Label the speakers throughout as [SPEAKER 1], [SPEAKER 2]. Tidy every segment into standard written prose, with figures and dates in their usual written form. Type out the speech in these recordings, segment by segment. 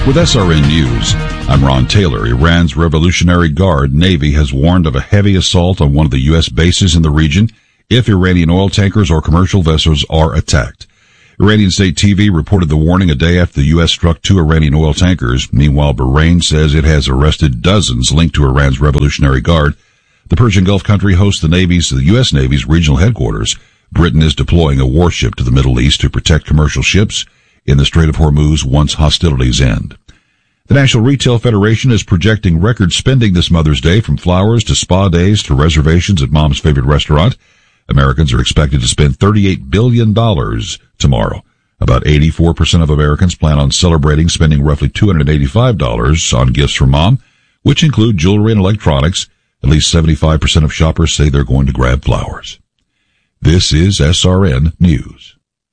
[SPEAKER 1] With SRN News, I'm Ron Taylor. Iran's Revolutionary Guard Navy has warned of a heavy assault on one of the U.S. bases in the region if Iranian oil tankers or commercial vessels are attacked. Iranian state TV reported the warning a day after the U.S. struck 2 Iranian oil tankers. Meanwhile, Bahrain says it has arrested dozens linked to Iran's Revolutionary Guard. The Persian Gulf country hosts the U.S. Navy's regional headquarters. Britain is deploying a warship to the Middle East to protect commercial ships in the Strait of Hormuz once hostilities end. The National Retail Federation is projecting record spending this Mother's Day, from flowers to spa days to reservations at Mom's favorite restaurant. Americans are expected to spend $38 billion tomorrow. About 84% of Americans plan on spending roughly $285 on gifts for Mom, which include jewelry and electronics. At least 75% of shoppers say they're going to grab flowers. This is SRN News.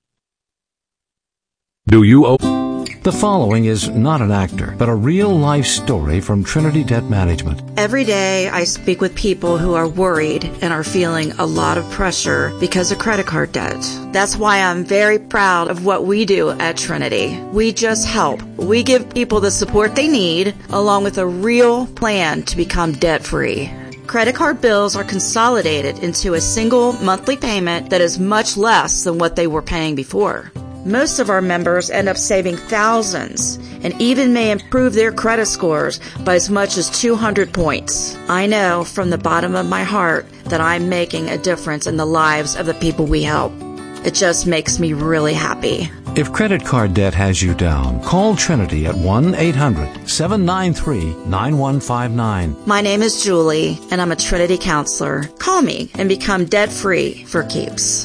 [SPEAKER 2] The following is not an actor, but a real-life story from Trinity Debt Management.
[SPEAKER 3] Every day I speak with people who are worried and are feeling a lot of pressure because of credit card debt. That's why I'm very proud of what we do at Trinity. We just help. We give people the support they need, along with a real plan to become debt-free. Credit card bills are consolidated into a single monthly payment that is much less than what they were paying before. Most of our members end up saving thousands and even may improve their credit scores by as much as 200 points. I know from the bottom of my heart that I'm making a difference in the lives of the people we help. It just makes me really happy.
[SPEAKER 2] If credit card debt has you down, call Trinity at 1-800-793-9159.
[SPEAKER 3] My name is Julie, and I'm a Trinity counselor. Call me and become debt-free for keeps.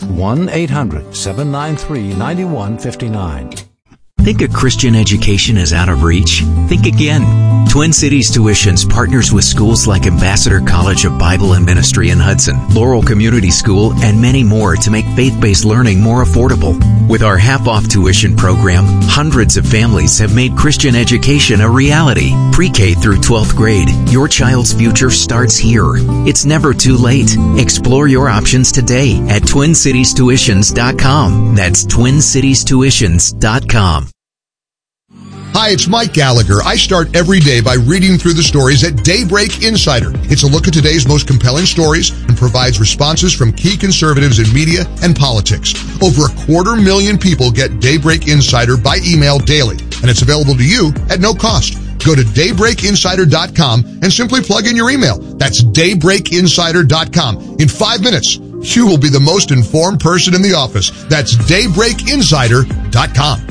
[SPEAKER 2] 1-800-793-9159.
[SPEAKER 4] Think a Christian education is out of reach? Think again. Twin Cities Tuitions partners with schools like Ambassador College of Bible and Ministry in Hudson, Laurel Community School, and many more to make faith-based learning more affordable. With our half-off tuition program, hundreds of families have made Christian education a reality. Pre-K through 12th grade, your child's future starts here. It's never too late. Explore your options today at TwinCitiesTuitions.com. That's TwinCitiesTuitions.com.
[SPEAKER 5] Hi, it's Mike Gallagher. I start every day by reading through the stories at Daybreak Insider. It's a look at today's most compelling stories and provides responses from key conservatives in media and politics. Over 250,000 people get Daybreak Insider by email daily, and it's available to you at no cost. Go to daybreakinsider.com and simply plug in your email. That's daybreakinsider.com. In 5 minutes, you will be the most informed person in the office. That's daybreakinsider.com.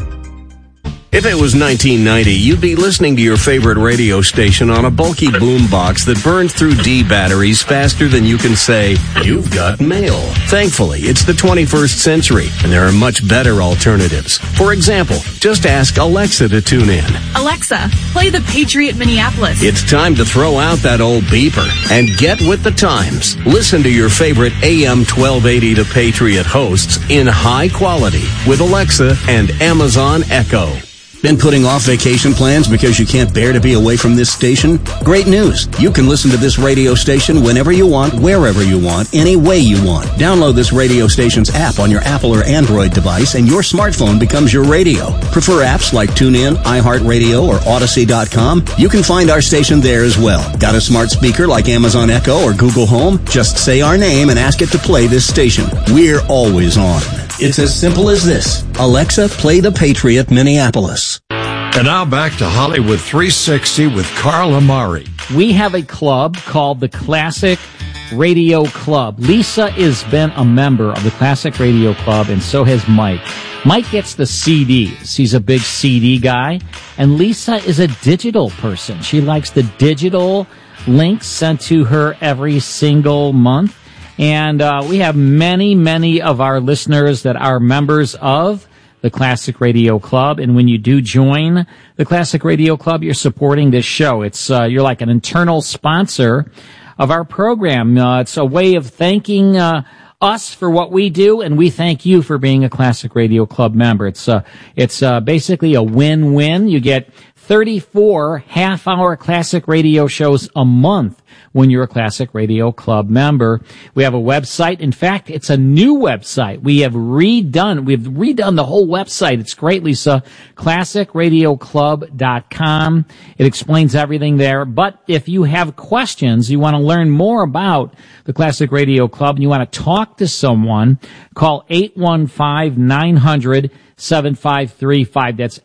[SPEAKER 6] If it was 1990, you'd be listening to your favorite radio station on a bulky boombox that burns through D batteries faster than you can say, "You've got mail." Thankfully, it's the 21st century, and there are much better alternatives. For example, just ask Alexa to tune in.
[SPEAKER 7] Alexa, play the Patriot Minneapolis.
[SPEAKER 6] It's time to throw out that old beeper and get with the times. Listen to your favorite AM 1280 The Patriot hosts in high quality with Alexa and Amazon Echo.
[SPEAKER 8] Been putting off vacation plans because you can't bear to be away from this station? Great news! You can listen to this radio station whenever you want, wherever you want, any way you want. Download this radio station's app on your Apple or Android device and your smartphone becomes your radio. Prefer apps like TuneIn, iHeartRadio, or Odyssey.com? You can find our station there as well. Got a smart speaker like Amazon Echo or Google Home? Just say our name and ask it to play this station. We're always on. It's as simple as this. Alexa, play the Patriot Minneapolis.
[SPEAKER 9] And now back to Hollywood 360 with Carl Amari.
[SPEAKER 10] We have a club called the Classic Radio Club. Lisa has been a member of the Classic Radio Club, and so has Mike. Mike gets the CDs. He's a big CD guy. And Lisa is a digital person. She likes the digital links sent to her every single month. And we have many of our listeners that are members of the Classic Radio Club. And when you do join the Classic Radio Club, you're supporting this show. It's you're like an internal sponsor of our program. It's a way of thanking us for what we do, and we thank you for being a Classic Radio Club member. It's basically a win-win. You get 34 half-hour classic radio shows a month when you're a Classic Radio Club member. We have a website. In fact, it's a new website. We've redone the whole website. It's great, Lisa. ClassicRadioClub.com. It explains everything there. But if you have questions, you want to learn more about the Classic Radio Club, and you want to talk to someone, call 815-900-7535. That's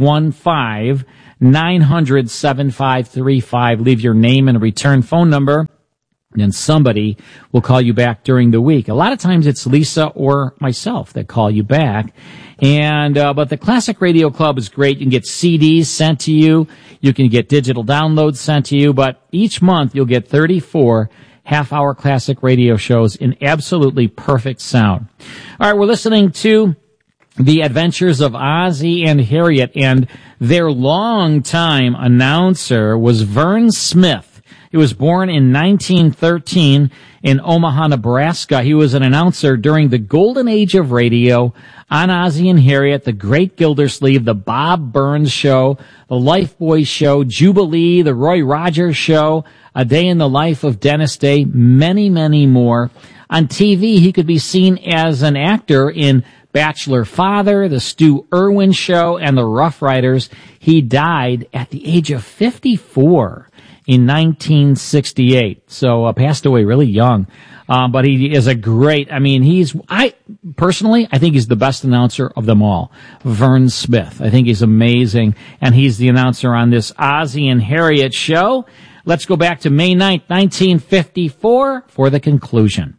[SPEAKER 10] 815-900-7535. Leave your name and a return phone number, and somebody will call you back during the week. A lot of times it's Lisa or myself that call you back. And but the Classic Radio Club is great. You can get CDs sent to you. You can get digital downloads sent to you. But each month you'll get 34 half-hour classic radio shows in absolutely perfect sound. All right, we're listening to The Adventures of Ozzie and Harriet, and their longtime announcer was Vern Smith. He was born in 1913 in Omaha, Nebraska. He was an announcer during the golden age of radio on Ozzie and Harriet, The Great Gildersleeve, The Bob Burns Show, The Lifebuoy Show, Jubilee, The Roy Rogers Show, A Day in the Life of Dennis Day, many, many more. On TV, he could be seen as an actor in Bachelor Father, The Stu Irwin Show, and The Rough Riders. He died at the age of 54 in 1968, so passed away really young. But he is a great, I think he's the best announcer of them all. Vern Smith. I think he's amazing, and he's the announcer on this Ozzie and Harriet show. Let's go back to May 9th, 1954 for the conclusion.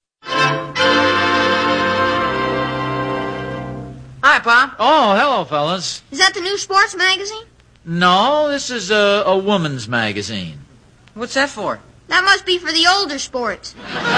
[SPEAKER 11] Hi, Pop.
[SPEAKER 12] Oh, hello, fellas.
[SPEAKER 11] Is that the new sports magazine?
[SPEAKER 12] No, this is a woman's magazine.
[SPEAKER 11] What's that for? That must be for the older sports.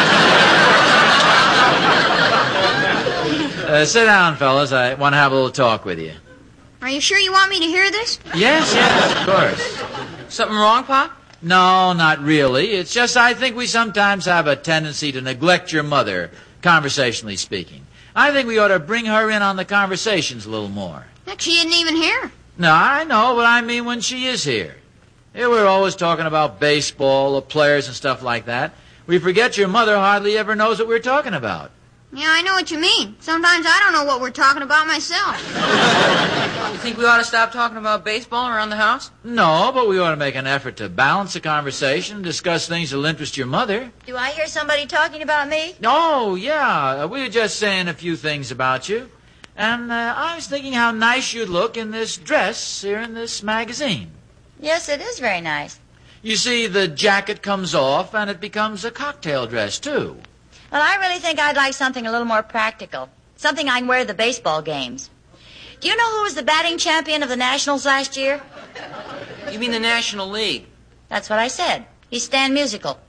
[SPEAKER 12] Sit down, fellas. I want to have a little talk with you.
[SPEAKER 11] Are you sure you want me to hear this?
[SPEAKER 12] Yes, of course.
[SPEAKER 11] Something wrong, Pop?
[SPEAKER 12] No, not really. It's just I think we sometimes have a tendency to neglect your mother, conversationally speaking. I think we ought to bring her in on the conversations a little more.
[SPEAKER 11] Heck, she isn't even here.
[SPEAKER 12] No, I know, but I mean when she is here. Here we're always talking about baseball, the players and stuff like that. We forget your mother hardly ever knows what we're talking about.
[SPEAKER 11] Yeah, I know what you mean. Sometimes I don't know what we're talking about myself. You think we ought to stop talking about baseball around the house?
[SPEAKER 12] No, but we ought to make an effort to balance the conversation and discuss things that'll interest your mother.
[SPEAKER 11] Do I hear somebody talking about me?
[SPEAKER 12] Oh, yeah. We were just saying a few things about you. And I was thinking how nice you'd look in this dress here in this magazine.
[SPEAKER 11] Yes, it is very nice.
[SPEAKER 12] You see, the jacket comes off and it becomes a cocktail dress, too.
[SPEAKER 13] Well, I really think I'd like something a little more practical. Something I can wear to the baseball games. Do you know who was the batting champion of the Nationals last year?
[SPEAKER 11] You mean the National League?
[SPEAKER 13] That's what I said. He's Stan Musial.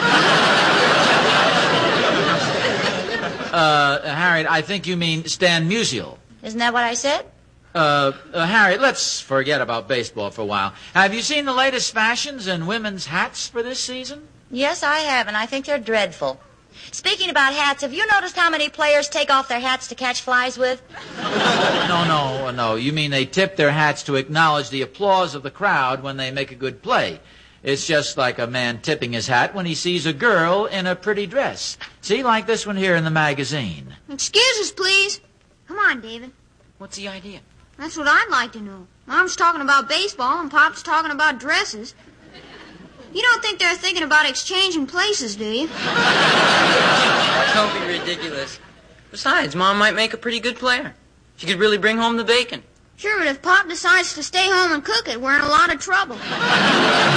[SPEAKER 12] Harriet, I think you mean Stan Musial.
[SPEAKER 13] Isn't that what I said?
[SPEAKER 12] Harriet, let's forget about baseball for a while. Have you seen the latest fashions in women's hats for this season?
[SPEAKER 13] Yes, I have, and I think they're dreadful. Speaking about hats, have you noticed how many players take off their hats to catch flies with?
[SPEAKER 12] No. You mean they tip their hats to acknowledge the applause of the crowd when they make a good play. It's just like a man tipping his hat when he sees a girl in a pretty dress. See, like this one here in the magazine.
[SPEAKER 11] Excuse us, please. Come on, David.
[SPEAKER 12] What's the idea?
[SPEAKER 11] That's what I'd like to know. Mom's talking about baseball and Pop's talking about dresses. You don't think they're thinking about exchanging places, do you?
[SPEAKER 14] Don't be ridiculous. Besides, Mom might make a pretty good player. She could really bring home the bacon.
[SPEAKER 11] Sure, but if Pop decides to stay home and cook it, we're in a lot of trouble.